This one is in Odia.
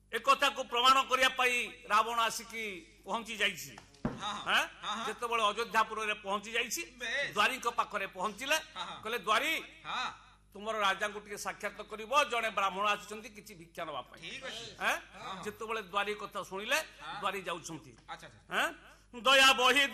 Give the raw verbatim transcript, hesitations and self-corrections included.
एकथाକୁ ପ୍ରମାଣ କରିବା ପାଇଁ ରାବଣ ଆସିକି ପହଞ୍ଚି ଯାଇଛି। ଯେତେବେଳେ ଅଯୋଧ୍ୟାପୁରରେ ପହଞ୍ଚି ଯାଇଛି ଦ୍ୱାରୀଙ୍କ ପାଖରେ ପହଞ୍ଚିଲେ କହିଲେ ଦ୍ୱାରୀ ତୁମର ରାଜାଙ୍କୁ ଟିକେ ସାକ୍ଷାତ କରିବ ଜଣେ ବ୍ରାହ୍ମଣ ଆସିଛନ୍ତି କିଛି ଭିକ୍ଷା ନେବା ପାଇଁ। ଯେତେବେଳେ ଦ୍ୱାରୀ କଥା ଶୁଣିଲେ ଦ୍ୱାରୀ ଯାଉଛନ୍ତି ଦୟା ବହି